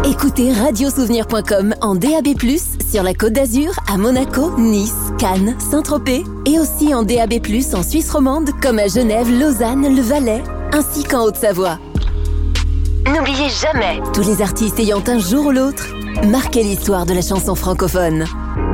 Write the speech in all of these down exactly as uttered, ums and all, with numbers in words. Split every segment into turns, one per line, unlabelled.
Écoutez radiosouvenir point com en D A B plus, sur la Côte d'Azur, à Monaco, Nice, Cannes, Saint-Tropez et aussi en D A B plus en Suisse romande comme à Genève, Lausanne, le Valais, ainsi qu'en Haute-Savoie. N'oubliez jamais, tous les artistes ayant un jour ou l'autre marqué l'histoire de la chanson francophone.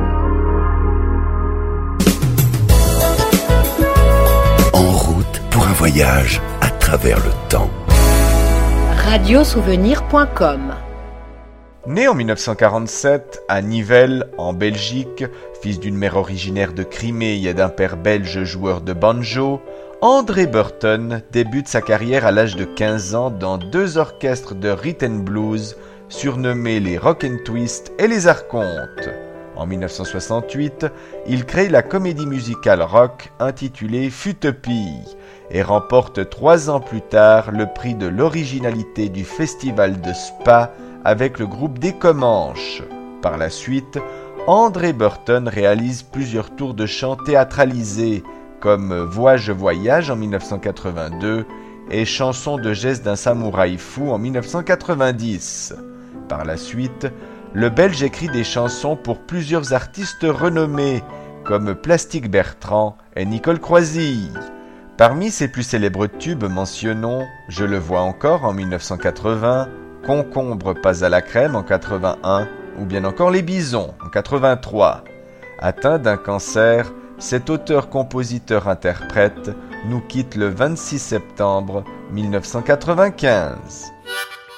En route pour un voyage à travers le temps.
radiosouvenir point com.
Né en dix-neuf cent quarante-sept à Nivelles, en Belgique, fils d'une mère originaire de Crimée et d'un père belge joueur de banjo, André Burton débute sa carrière à l'âge de quinze ans dans deux orchestres de rhythm and blues surnommés les Rock and Twist et les Archontes. En dix-neuf cent soixante-huit, il crée la comédie musicale rock intitulée Futopie et remporte trois ans plus tard le prix de l'originalité du festival de Spa avec le groupe des Comanches. Par la suite, André Burton réalise plusieurs tours de chant théâtralisés comme Vois-je voyage en dix-neuf cent quatre-vingt-deux et Chanson de geste d'un samouraï fou en dix-neuf cent quatre-vingt-dix. Par la suite, le Belge écrit des chansons pour plusieurs artistes renommés comme Plastique Bertrand et Nicole Croisille. Parmi ses plus célèbres tubes, mentionnons Je le vois encore en dix-neuf cent quatre-vingts, Concombre pas à la crème en quatre-vingt-un ou bien encore Les Bisons en quatre-vingt-trois. Atteint d'un cancer, cet auteur-compositeur-interprète nous quitte le vingt-six septembre mille neuf cent quatre-vingt-quinze.